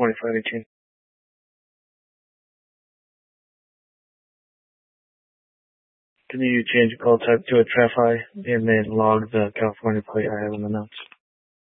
2518. Can you change the call type to a TRAFI and then log the California plate I have in the notes?